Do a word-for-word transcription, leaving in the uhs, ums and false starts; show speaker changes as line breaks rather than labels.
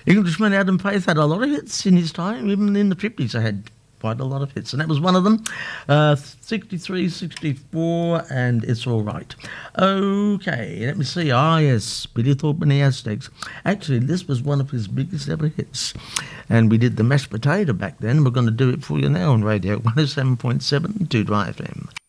Englishman Adam Faith had a lot of hits in his time. Even in the fifties, they had quite a lot of hits, and that was one of them. Uh, sixty-three, sixty-four, and It's All Right. Okay, let me see. Ah, yes, Billy Thorpe and the Aztecs. Actually, this was one of his biggest ever hits, and we did the mashed potato back then. We're going to do it for you now on Radio one oh seven point seven, Two Dry F M.